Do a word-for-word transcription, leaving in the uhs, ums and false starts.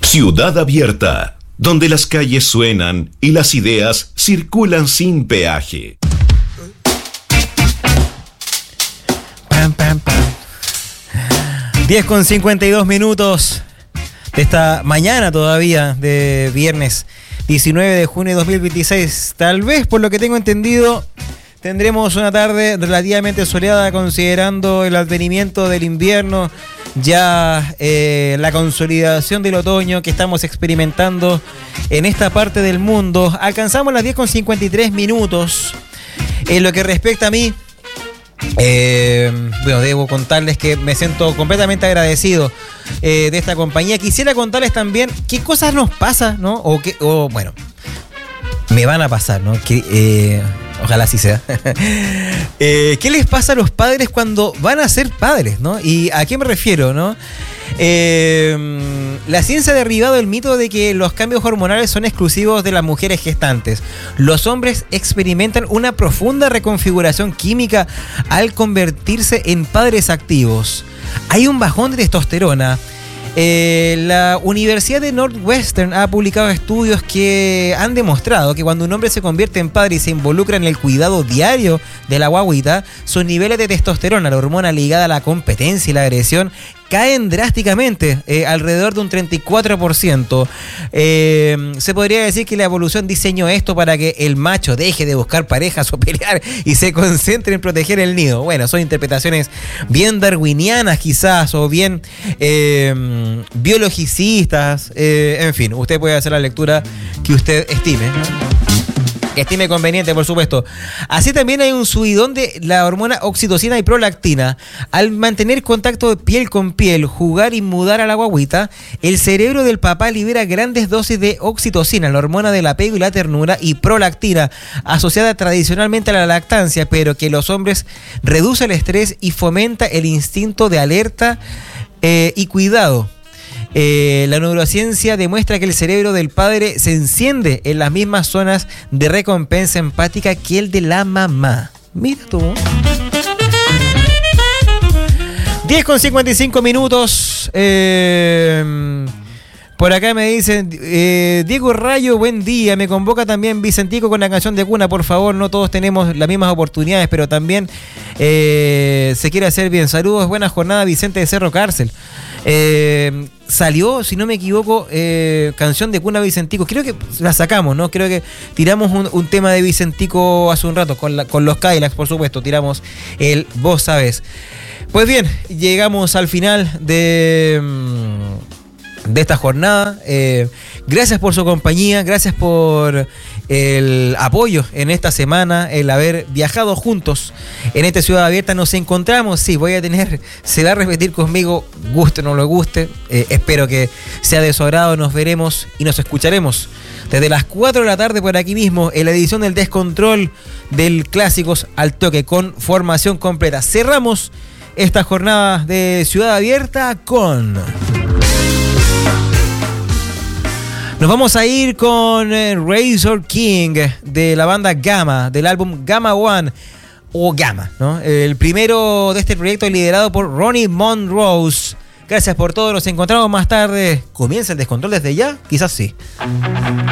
Ciudad Abierta, donde las calles suenan y las ideas circulan sin peaje. Pam, pam, pam. diez con cincuenta y dos minutos de esta mañana todavía de viernes diecinueve de junio de dos mil veintiséis. Tal vez, por lo que tengo entendido, tendremos una tarde relativamente soleada considerando el advenimiento del invierno, ya eh, la consolidación del otoño que estamos experimentando en esta parte del mundo. Alcanzamos las diez con cincuenta y tres minutos. En lo que respecta a mí, Eh, bueno, debo contarles que me siento completamente agradecido eh, de esta compañía. Quisiera contarles también qué cosas nos pasa, ¿no? O que, o bueno, me van a pasar, ¿no? Que, eh, ojalá así sea. eh, ¿Qué les pasa a los padres cuando van a ser padres, ¿no? ¿Y a qué me refiero, no? Eh, la ciencia ha derribado el mito de que los cambios hormonales son exclusivos de las mujeres gestantes. Los hombres experimentan una profunda reconfiguración química al convertirse en padres activos. Hay un bajón de testosterona. Eh, la Universidad de Northwestern ha publicado estudios que han demostrado que cuando un hombre se convierte en padre y se involucra en el cuidado diario de la guaguita, sus niveles de testosterona, la hormona ligada a la competencia y la agresión, caen drásticamente, eh, alrededor de un treinta y cuatro por ciento. Eh, se podría decir que la evolución diseñó esto para que el macho deje de buscar parejas o pelear y se concentre en proteger el nido. Bueno, son interpretaciones bien darwinianas quizás, o bien eh, biologicistas, eh, en fin, usted puede hacer la lectura que usted estime, ¿no? Que estime conveniente, por supuesto. Así también hay un subidón de la hormona oxitocina y prolactina. Al mantener contacto de piel con piel, jugar y mudar a la guagüita, el cerebro del papá libera grandes dosis de oxitocina, la hormona del apego y la ternura, y prolactina, asociada tradicionalmente a la lactancia, pero que los hombres reduce el estrés y fomenta el instinto de alerta eh, y cuidado. Eh, la neurociencia demuestra que el cerebro del padre se enciende en las mismas zonas de recompensa empática que el de la mamá. Mira tú. diez con cincuenta y cinco minutos. Eh, por acá me dicen, eh, Diego Rayo, buen día. Me convoca también Vicentico con la canción de cuna, por favor. No todos tenemos las mismas oportunidades, pero también eh, se quiere hacer bien. Saludos, buena jornada, Vicente de Cerro Cárcel. Eh, salió, si no me equivoco, eh, canción de cuna Vicentico. Creo que la sacamos, ¿no? Creo que tiramos un, un tema de Vicentico hace un rato, con, la, con los Cadillacs, por supuesto. Tiramos el Vos Sabés. Pues bien, llegamos al final de, de esta jornada. Eh, gracias por su compañía, gracias por el apoyo en esta semana, el haber viajado juntos en esta Ciudad Abierta. Nos encontramos, sí, voy a tener, se va a repetir conmigo, guste o no lo guste, eh, espero que sea de su agrado. Nos veremos y nos escucharemos desde las cuatro de la tarde por aquí mismo en la edición del Descontrol del Clásicos al Toque con formación completa. Cerramos esta jornada de Ciudad Abierta con... Nos vamos a ir con eh, Razor King de la banda Gamma, del álbum Gamma One, o Gamma, ¿no? El primero de este proyecto liderado por Ronnie Monrose. Gracias por todo, nos encontramos más tarde. ¿Comienza el descontrol desde ya? Quizás sí.